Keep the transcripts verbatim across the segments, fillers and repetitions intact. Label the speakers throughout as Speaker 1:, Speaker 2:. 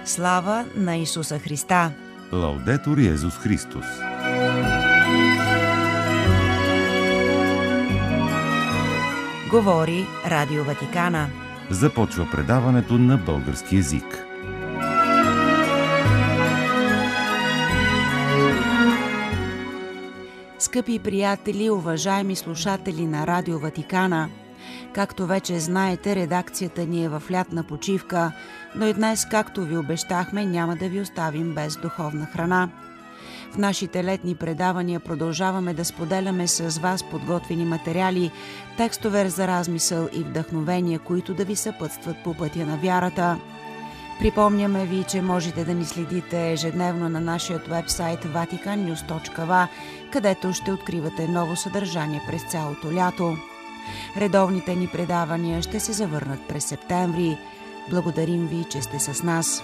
Speaker 1: Слава на Исуса Христа!
Speaker 2: Лаудетур Йезус Христос!
Speaker 1: Говори Радио Ватикана.
Speaker 2: Започва предаването на български език.
Speaker 1: Скъпи приятели, уважаеми слушатели на Радио Ватикана, както вече знаете, редакцията ни е в лятна почивка, но и днес, както ви обещахме, няма да ви оставим без духовна храна. В нашите летни предавания продължаваме да споделяме с вас подготвени материали, текстове за размисъл и вдъхновения, които да ви съпътстват по пътя на вярата. Припомняме ви, че можете да ни следите ежедневно на нашия уебсайт ватикан нюз точка ви, където ще откривате ново съдържание през цялото лято. Редовните ни предавания ще се завърнат през септември. Благодарим ви, че сте с нас.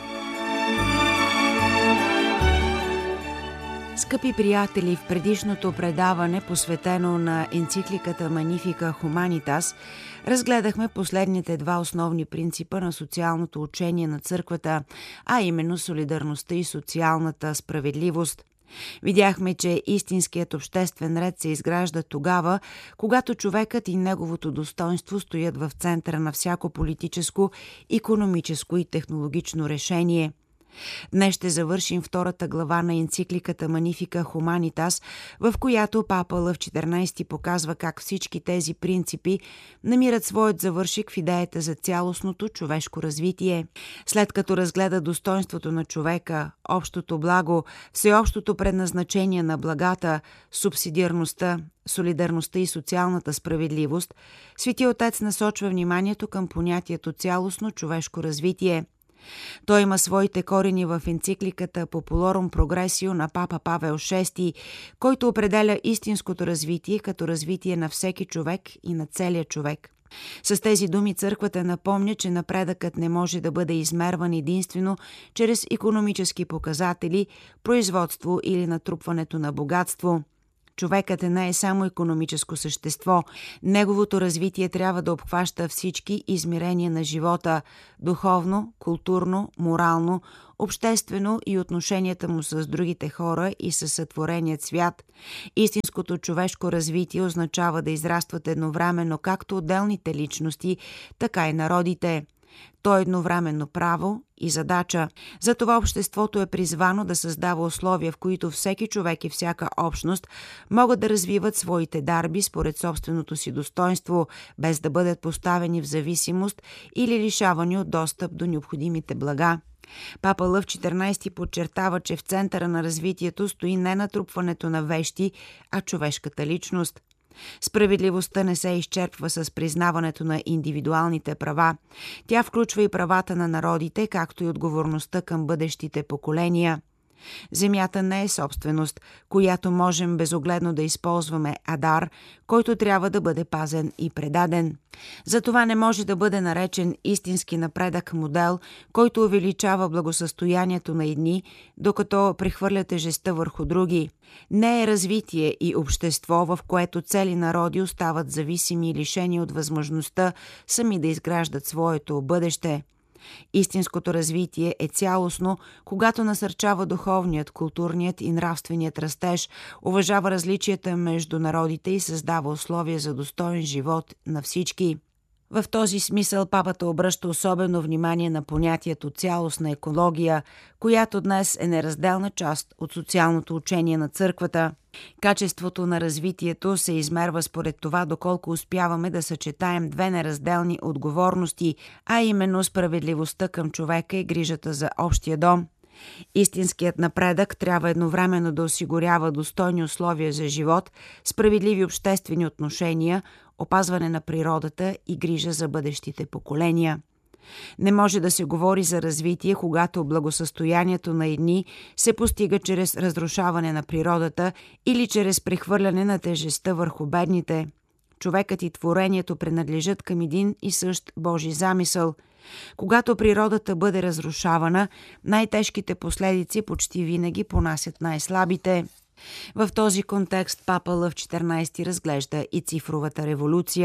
Speaker 1: Скъпи приятели, в предишното предаване, посветено на енцикликата Magnificat Humanitas, разгледахме последните два основни принципа на социалното учение на църквата, а именно солидарността и социалната справедливост. Видяхме, че истинският обществен ред се изгражда тогава, когато човекът и неговото достоинство стоят в центъра на всяко политическо, икономическо и технологично решение. Днес ще завършим втората глава на енцикликата Magnificat Humanitas, в която папа Лъв четиринайсети показва как всички тези принципи намират своят завършик в идеята за цялостното човешко развитие. След като разгледа достоинството на човека, общото благо, всеобщото предназначение на благата, субсидиарността, солидарността и социалната справедливост, Свети Отец насочва вниманието към понятието цялостно човешко развитие. Той има своите корени в енцикликата Populorum Progressio на папа Павел шести, който определя истинското развитие като развитие на всеки човек и на целия човек. С тези думи църквата напомня, че напредъкът не може да бъде измерван единствено чрез икономически показатели, производство или натрупването на богатство. Човекът не е само икономическо същество. Неговото развитие трябва да обхваща всички измерения на живота – духовно, културно, морално, обществено и отношенията му с другите хора и със сътвореният свят. Истинското човешко развитие означава да израстват едновременно както отделните личности, така и народите. То е едновременно право и задача. Затова обществото е призвано да създава условия, в които всеки човек и всяка общност могат да развиват своите дарби според собственото си достоинство, без да бъдат поставени в зависимост или лишавани от достъп до необходимите блага. Папа Лъв четиринайсети подчертава, че в центъра на развитието стои не натрупването на вещи, а човешката личност. Справедливостта не се изчерпва с признаването на индивидуалните права. Тя включва и правата на народите, както и отговорността към бъдещите поколения. Земята не е собственост, която можем безогледно да използваме, а дар, който трябва да бъде пазен и предаден. Затова не може да бъде наречен истински напредък модел, който увеличава благосъстоянието на едни, докато прехвърля тежестта върху други. Не е развитие и общество, в което цели народи остават зависими и лишени от възможността сами да изграждат своето бъдеще. Истинското развитие е цялостно, когато насърчава духовният, културният и нравственият растеж, уважава различията между народите и създава условия за достоен живот на всички. В този смисъл папата обръща особено внимание на понятието цялостна екология, която днес е неразделна част от социалното учение на църквата. Качеството на развитието се измерва според това доколко успяваме да съчетаем две неразделни отговорности, а именно справедливостта към човека и грижата за общия дом. Истинският напредък трябва едновременно да осигурява достойни условия за живот, справедливи обществени отношения, опазване на природата и грижа за бъдещите поколения. Не може да се говори за развитие, когато благосъстоянието на едни се постига чрез разрушаване на природата или чрез прехвърляне на тежестта върху бедните. Човекът и творението принадлежат към един и същ Божи замисъл. Когато природата бъде разрушавана, най-тежките последици почти винаги понасят най-слабите. В този контекст папа Лъв четиринайсети разглежда и цифровата революция.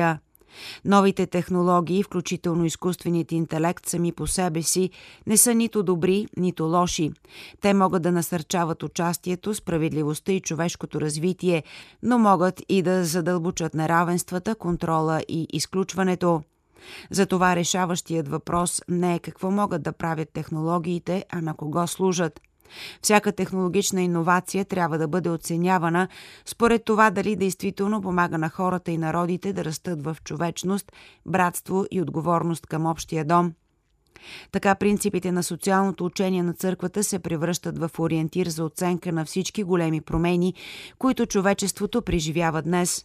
Speaker 1: Новите технологии, включително изкуственият интелект, сами по себе си не са нито добри, нито лоши. Те могат да насърчават участието, справедливостта и човешкото развитие, но могат и да задълбочат неравенствата, контрола и изключването. Затова решаващият въпрос не е какво могат да правят технологиите, а на кого служат. Всяка технологична иновация трябва да бъде оценявана според това дали действително помага на хората и народите да растат в човечност, братство и отговорност към общия дом. Така принципите на социалното учение на църквата се превръщат в ориентир за оценка на всички големи промени, които човечеството преживява днес.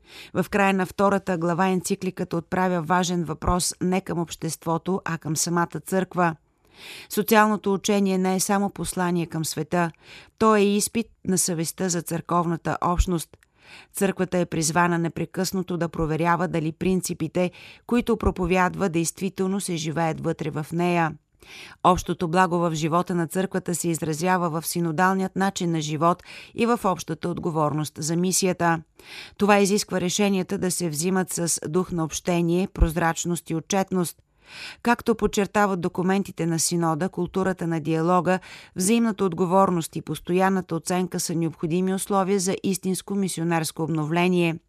Speaker 1: В края на втората глава енцикликата отправя важен въпрос не към обществото, а към самата църква. Социалното учение не е само послание към света, то е изпит на съвестта за църковната общност. Църквата е призвана непрекъснато да проверява дали принципите, които проповядва, действително се живеят вътре в нея. Общото благо в живота на църквата се изразява в синодалният начин на живот и в общата отговорност за мисията. Това изисква решенията да се взимат с дух на общение, прозрачност и отчетност. Както подчертават документите на Синода, културата на диалога, взаимната отговорност и постоянната оценка са необходими условия за истинско мисионерско обновление.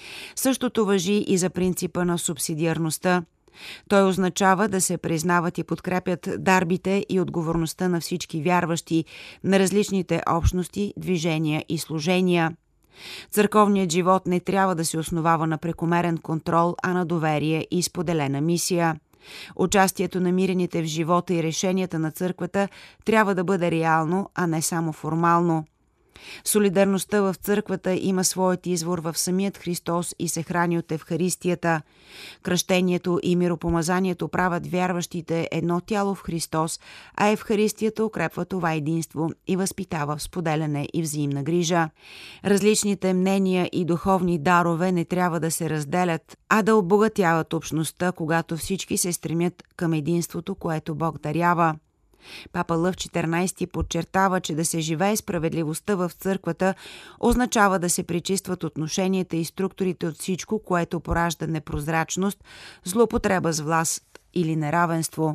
Speaker 1: Същото важи и за принципа на субсидиарността. Той означава да се признават и подкрепят дарбите и отговорността на всички вярващи, на различните общности, движения и служения. Църковният живот не трябва да се основава на прекомерен контрол, а на доверие и споделена мисия. Участието на мирените в живота и решенията на църквата трябва да бъде реално, а не само формално. Солидарността в църквата има своят извор в самият Христос и се храни от Евхаристията. Кръщението и миропомазанието правят вярващите едно тяло в Христос, а Евхаристията укрепва това единство и възпитава в споделяне и взаимна грижа. Различните мнения и духовни дарове не трябва да се разделят, а да обогатяват общността, когато всички се стремят към единството, което Бог дарява. Папа Лъв четиринайсети подчертава, че да се живее справедливостта в църквата означава да се пречистват отношенията и структурите от всичко, което поражда непрозрачност, злоупотреба с власт или неравенство.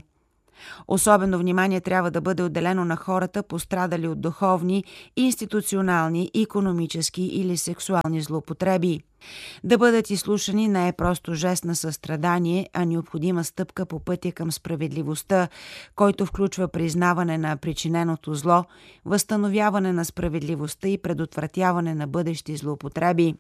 Speaker 1: Особено внимание трябва да бъде отделено на хората, пострадали от духовни, институционални, икономически или сексуални злоупотреби. Да бъдат изслушани не е просто жест на състрадание, а необходима стъпка по пътя към справедливостта, който включва признаване на причиненото зло, възстановяване на справедливостта и предотвратяване на бъдещи злоупотреби.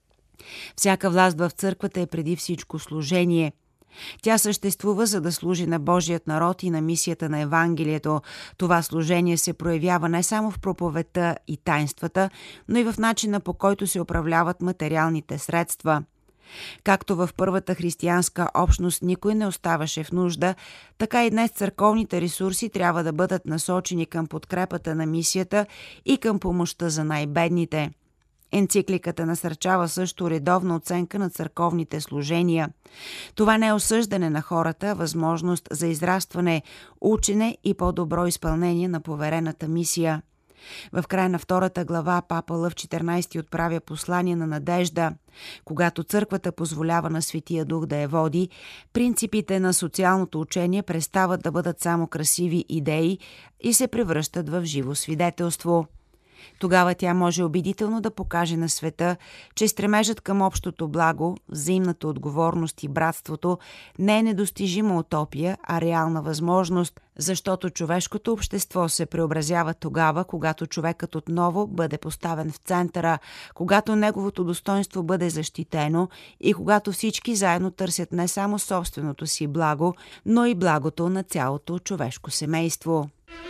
Speaker 1: Всяка власт в църквата е преди всичко служение. Тя съществува, за да служи на Божият народ и на мисията на Евангелието. Това служение се проявява не само в проповедта и таинствата, но и в начина, по който се управляват материалните средства. Както в първата християнска общност никой не оставаше в нужда, така и днес църковните ресурси трябва да бъдат насочени към подкрепата на мисията и към помощта за най-бедните. Енцикликата насърчава също редовна оценка на църковните служения. Това не е осъждане на хората, а възможност за израстване, учене и по-добро изпълнение на поверената мисия. В края на втората глава папа Лъв четиринайсети отправя послание на надежда. Когато църквата позволява на Светия Дух да я води, принципите на социалното учение престават да бъдат само красиви идеи и се превръщат в живо свидетелство. Тогава тя може убедително да покаже на света, че стремежът към общото благо, взаимната отговорност и братството не е недостижима утопия, а реална възможност, защото човешкото общество се преобразява тогава, когато човекът отново бъде поставен в центъра, когато неговото достоинство бъде защитено и когато всички заедно търсят не само собственото си благо, но и благото на цялото човешко семейство.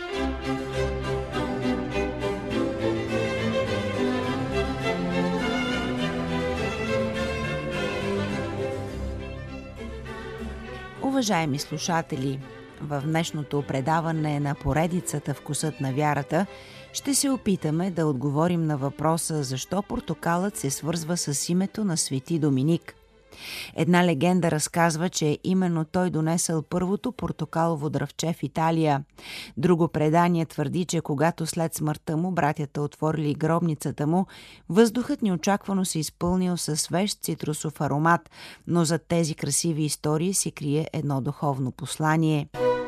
Speaker 1: Уважаеми слушатели, в днешното предаване на поредицата "Вкусът на вярата" ще се опитаме да отговорим на въпроса защо портокалът се свързва с името на Свети Доминик. Една легенда разказва, че именно той донесъл първото портокалово дръвче в Италия. Друго предание твърди, че когато след смъртта му братята отворили гробницата му, въздухът неочаквано се изпълнил със свеж цитрусов аромат, но зад тези красиви истории се крие едно духовно послание.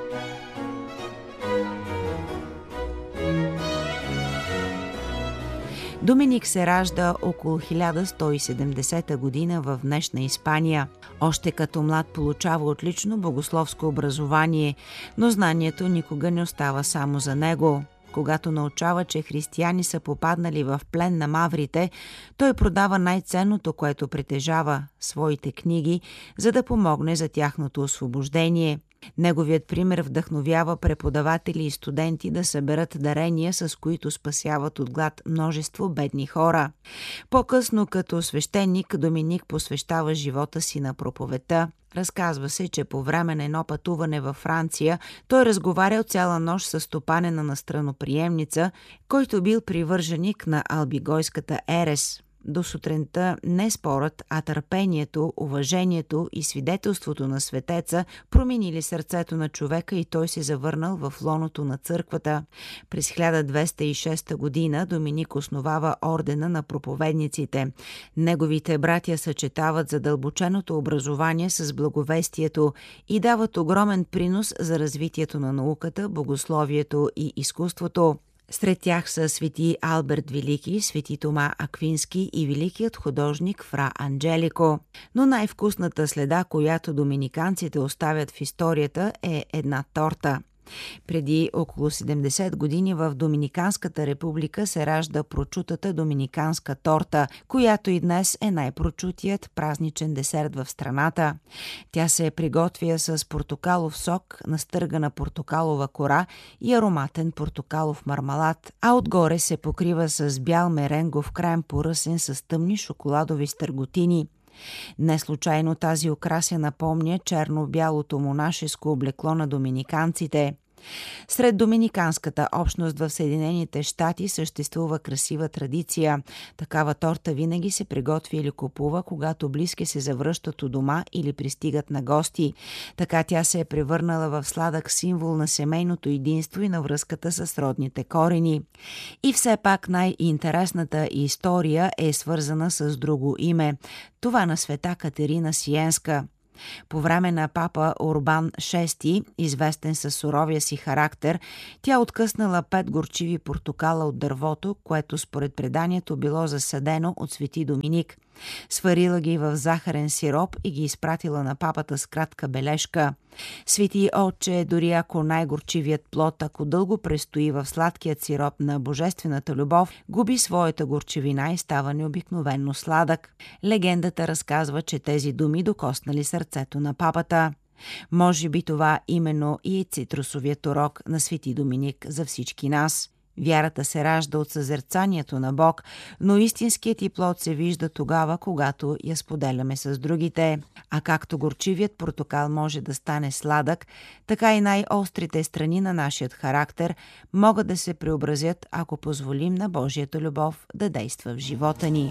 Speaker 1: Доминик се ражда около хиляда сто и седемдесета година в днешна Испания. Още като млад получава отлично богословско образование, но знанието никога не остава само за него. Когато научава, че християни са попаднали в плен на маврите, той продава най-ценното, което притежава – своите книги, за да помогне за тяхното освобождение. Неговият пример вдъхновява преподаватели и студенти да съберат дарения, с които спасяват от глад множество бедни хора. По-късно, като свещеник, Доминик посвещава живота си на проповедта. Разказва се, че по време на едно пътуване във Франция той разговарял цяла нощ с стопанена на страноприемница, който бил привърженик на албигойската ерес. До сутринта не спорът, а търпението, уважението и свидетелството на светеца променили сърцето на човека и той се завърнал в лоното на църквата. През хиляда двеста и шеста година Доминик основава ордена на проповедниците. Неговите братя съчетават задълбоченото образование с благовестието и дават огромен принос за развитието на науката, богословието и изкуството. Сред тях са свети Алберт Велики, свети Тома Аквински и великият художник Фра Анджелико. Но най-вкусната следа, която доминиканците оставят в историята, е една торта. Преди около седемдесет години в Доминиканската република се ражда прочутата доминиканска торта, която и днес е най-прочутият празничен десерт в страната. Тя се приготвя с портокалов сок, настъргана портокалова кора и ароматен портокалов мармалад, а отгоре се покрива с бял меренгов крем, поръсен с тъмни шоколадови стърготини. Не случайно тази украся напомня черно-бялото монашеско облекло на доминиканците. Сред доминиканската общност в Съединените щати съществува красива традиция. Такава торта винаги се приготвя или купува, когато близки се завръщат у дома или пристигат на гости. Така тя се е превърнала в сладък символ на семейното единство и на връзката с родните корени. И все пак най-интересната история е свързана с друго име – това на света Катерина Сиенска. По време на папа Урбан шести, известен със суровия си характер, тя откъснала пет горчиви портокала от дървото, което според преданието било засадено от свети Доминик. Сварила ги в захарен сироп и ги изпратила на папата с кратка бележка. Свети отче, дори ако най-горчивият плод, ако дълго престои в сладкият сироп на божествената любов, губи своята горчивина и става необикновенно сладък. Легендата разказва, че тези думи докоснали сърцето на папата. Може би това именно и е цитрусовият урок на свети Доминик за всички нас. Вярата се ражда от съзерцанието на Бог, но истинският й плод се вижда тогава, когато я споделяме с другите. А както горчивият портокал може да стане сладък, така и най-острите страни на нашият характер могат да се преобразят, ако позволим на Божията любов да действа в живота ни.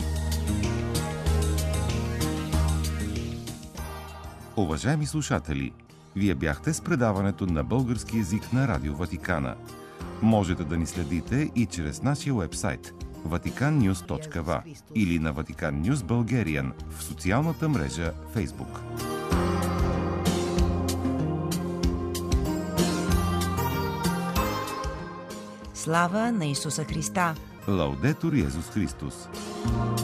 Speaker 2: Уважаеми слушатели, вие бяхте с предаването на български език на Радио Ватикана. Можете да ни следите и чрез нашия уебсайт ватикан нюз точка ви ей или на Vatican News Bulgarian в социалната мрежа Facebook.
Speaker 1: Слава на Исуса Христа!
Speaker 2: Лаудетур Йезус Христос!